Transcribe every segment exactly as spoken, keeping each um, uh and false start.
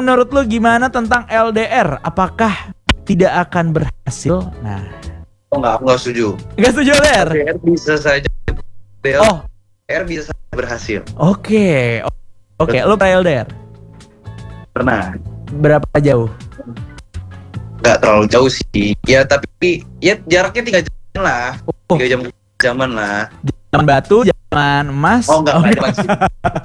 menurut lu gimana tentang L D R? Apakah tidak akan berhasil? Nah, Oh enggak, aku enggak setuju. nggak setuju L D R? L D R bisa saja Oh, L D R bisa saja berhasil. oke. Oke, lu pernah L D R? Pernah. Berapa jauh? Enggak terlalu jauh sih. Ya tapi ya jaraknya tiga jam lah. Oh, tiga jam jaman lah. zaman batu, zaman emas. Oh enggak, enggak jaman sih.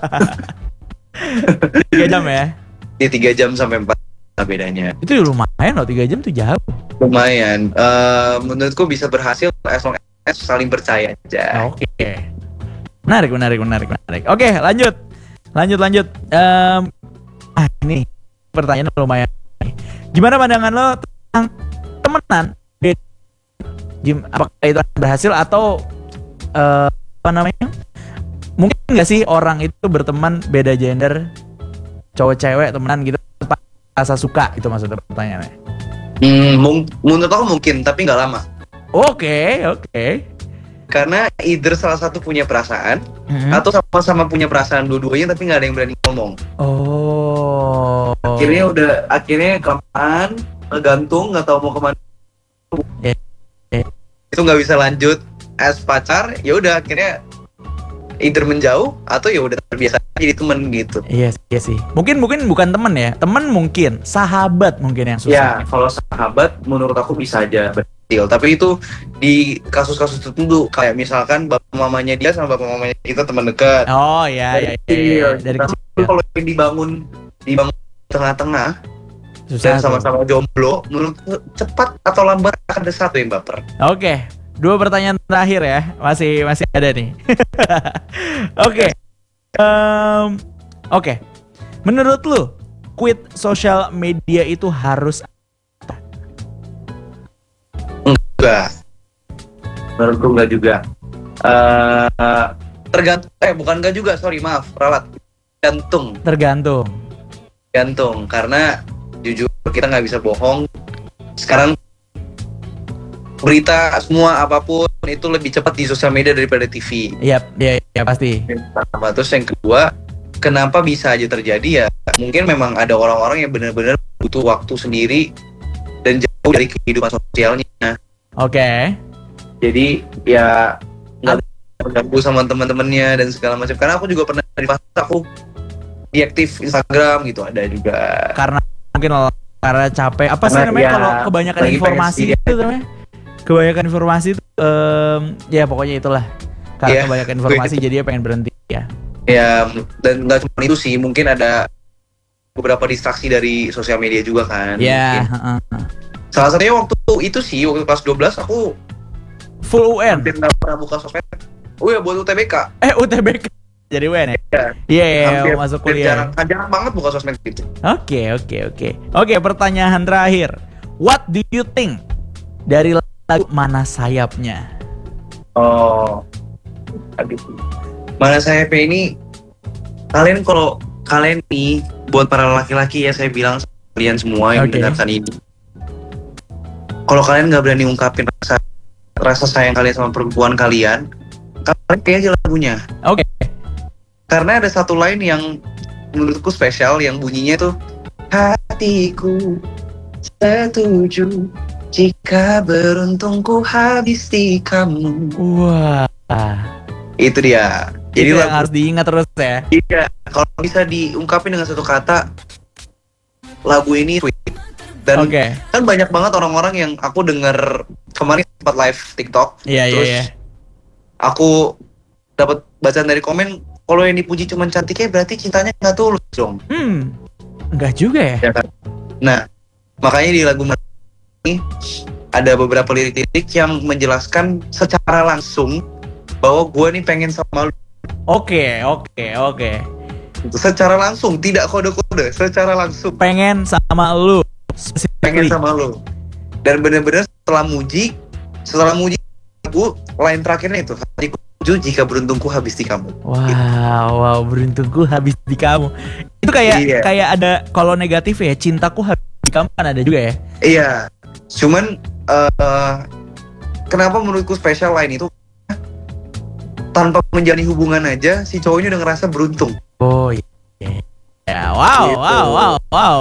tiga jam ya? Di tiga jam sampai empat lah bedanya. Itu lumayan loh, tiga jam tuh jauh. Lumayan. Eh, menurutku bisa berhasil as long as saling percaya aja. Oke. Menarik, menarik, menarik, menarik. Oke, lanjut. Lanjut, lanjut. Em, ah, ini pertanyaan lumayan. Gimana pandangan lo tentang temenan? Gim- Apakah itu akan berhasil atau eh, apa namanya? Mungkin nggak sih orang itu berteman beda gender, cowok cewek temenan gitu tanpa rasa suka, itu maksudnya pertanyaannya. Hmm, mung- menurut aku mungkin, tapi nggak lama. Oke, oke. Karena either salah satu punya perasaan Hmm. atau sama-sama punya perasaan dua-duanya tapi nggak ada yang berani ngomong. Oh. Akhirnya udah akhirnya kelamaan, ngegantung, nggak tahu mau kemana. Eh, eh. Itu nggak bisa lanjut as pacar. Ya udah akhirnya either menjauh atau ya udah terbiasa jadi temen gitu. Iya, iya sih. Mungkin mungkin bukan temen ya, temen mungkin, sahabat mungkin yang susah. Ya, kalau sahabat menurut aku bisa aja berhasil. Tapi itu di kasus-kasus tertentu kayak misalkan bapak mamanya dia sama bapak mamanya kita teman dekat. Oh iya, iya, iya, iya. Dari Tapi kecil kalau yang dibangun dibangun tengah-tengah susah. dan tuh. sama-sama jomblo, menurutku cepat atau lambat akan ada satu yang baper. Oke, dua pertanyaan terakhir ya, masih masih ada nih. Oke, Em, oke. Menurut lu, quit social media itu harus Enggak. Menurutku enggak juga. Eh tergantung eh bukan enggak juga, sorry maaf, ralat. Gantung, tergantung? gantung karena jujur kita nggak bisa bohong. Sekarang berita semua apapun itu lebih cepat di sosial media daripada T V. Iya, iya, iya pasti. Pertama, terus yang kedua, kenapa bisa aja terjadi ya? Mungkin memang ada orang-orang yang benar-benar butuh waktu sendiri dan jauh dari kehidupan sosialnya. Oke. Jadi ya nggak terganggu sama teman-temannya dan segala macam. Karena aku juga pernah di fase aku diaktif Instagram gitu, ada juga. Karena mungkin karena capek. Apa sih Karena namanya ya, kalau kebanyakan lagi pengen informasi sendiri. itu namanya? Kebanyakan informasi itu, em, ya pokoknya itulah. Karena Iya, kebanyakan informasi jadi dia pengen berhenti ya. Ya dan nggak cuma itu sih, mungkin ada beberapa distraksi dari sosial media juga kan. Ya, Mungkin. heeh. Salah satunya waktu itu sih, waktu kelas dua belas aku Full U N. hampir nggak pernah buka sosmed. Oh ya buat U T B K. Eh U T B K jadi U N ya? Ya, Iya, iya, hampir masuk hampir kuliah. jarang, jarang banget buka sosmed gitu. Oke, oke, oke. Oke, pertanyaan terakhir. What do you think dari lagu Mana Sayapnya? Oh, aduh. Mana Sayapnya ini, kalian kalau kalian nih buat para laki-laki ya, saya bilang sama kalian semua yang Oke. mendengarkan ini, kalau kalian nggak berani ungkapin rasa rasa sayang kalian sama perempuan kalian, kalian kayak aja lagunya. Oke. Karena ada satu line yang menurutku spesial yang bunyinya tuh, hatiku setuju jika beruntungku habis di kamu. Wah. Itu dia. Jadi Jadi yang lagu harus diingat terus ya. iya, kalau bisa diungkapin dengan satu kata, lagu ini sweet. Dan Oke. kan banyak banget orang-orang yang aku denger kemarin sempat live TikTok. Iya, iya, Terus iya. aku dapat bacaan dari komen, kalau yang dipuji cuma cantiknya berarti cintanya nggak tulus dong. Hmm. Enggak juga ya? Ya kan? Nah, makanya di lagu ini ada beberapa lirik-lirik yang menjelaskan secara langsung bahwa gue nih pengen sama lu. Oke, oke, oke. Secara langsung, tidak kode-kode, secara langsung Pengen sama lu. pengen Specifically. sama lu. Dan bener-bener setelah muji, setelah muji lagu, line terakhirnya itu, hatiku setuju jika beruntungku habis di kamu. Wow, wow, beruntungku habis di kamu. Itu kayak Iya. kayak ada kalau negatif ya, cintaku habis di kamu kan ada juga ya. Iya, cuman eh, kenapa menurutku spesial line itu, tanpa menjalin hubungan aja si cowoknya udah ngerasa beruntung. Oh iya. Ya, wow, Gitu. wow, wow, wow.